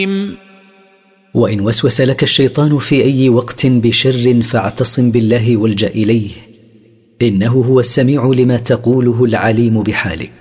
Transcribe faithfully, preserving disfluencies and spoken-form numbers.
وإن وسوس لك الشيطان في أي وقت بشر فاعتصم بالله والجأ إليه، إنه هو السميع لما تقوله العليم بحالك.